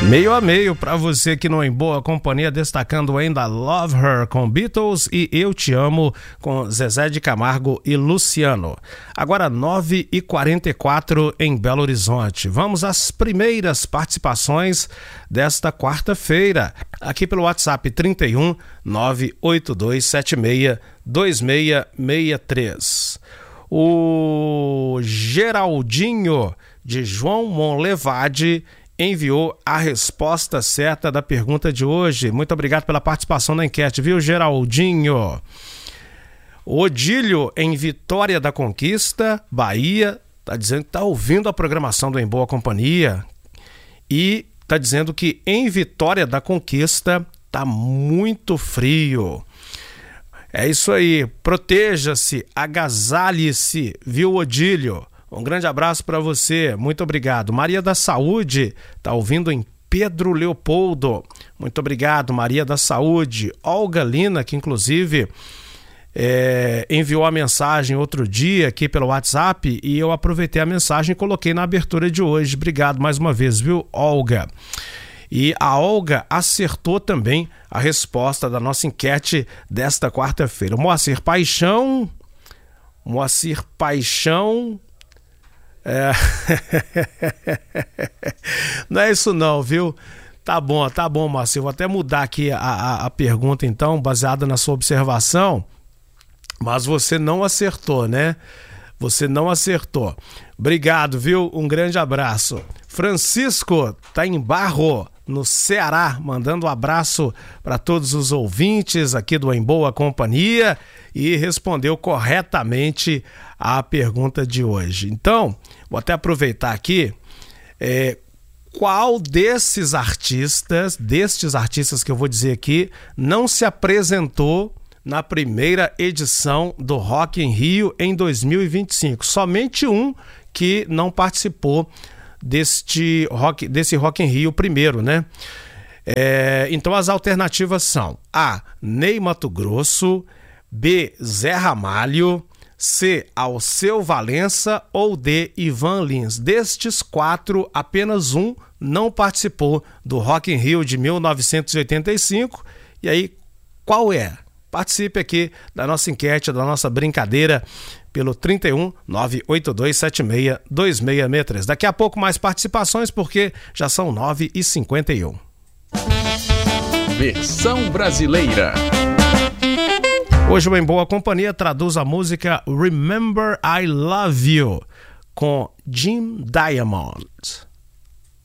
Meio a meio para você que não é em boa companhia, destacando ainda Love Her com Beatles e Eu Te Amo com Zezé de Camargo e Luciano. Agora 9h44 em Belo Horizonte. Vamos às primeiras participações desta quarta-feira, aqui pelo WhatsApp 31 98276 2663. O Geraldinho de João Monlevade enviou a resposta certa da pergunta de hoje. Muito obrigado pela participação na enquete, viu, Geraldinho? Odílio, em Vitória da Conquista, Bahia, está dizendo que está ouvindo a programação do Em Boa Companhia e está dizendo que em Vitória da Conquista está muito frio. É isso aí, proteja-se, agasalhe-se, viu, Odílio? Um grande abraço para você, muito obrigado. Maria da Saúde está ouvindo em Pedro Leopoldo. Muito obrigado, Maria da Saúde. Olga Lina, que inclusive enviou a mensagem outro dia aqui pelo WhatsApp e eu aproveitei a mensagem e coloquei na abertura de hoje. Obrigado mais uma vez, viu, Olga? E a Olga acertou também a resposta da nossa enquete desta quarta-feira. Moacir Paixão... Não é isso não, viu? Tá bom, Márcio. Vou até mudar aqui a pergunta então, baseada na sua observação. Mas você não acertou, né? Você não acertou. Obrigado, viu? Um grande abraço. Francisco tá em Barro, no Ceará, mandando um abraço para todos os ouvintes aqui do Em Boa Companhia e respondeu corretamente a pergunta de hoje. Então, vou até aproveitar aqui, qual destes artistas que eu vou dizer aqui, não se apresentou na primeira edição do Rock in Rio em 2025? Somente um que não participou desse Rock in Rio primeiro, né? Então as alternativas são A, Ney Matogrosso, B, Zé Ramalho, C, Alceu Valença ou D, Ivan Lins. Destes quatro, apenas um não participou do Rock in Rio de 1985. E aí, qual é? Participe aqui da nossa enquete, da nossa brincadeira pelo 31 98276 2663. Daqui a pouco mais participações porque já são 9h51. Versão brasileira. Hoje o Em Boa Companhia traduz a música Remember I Love You com Jim Diamond.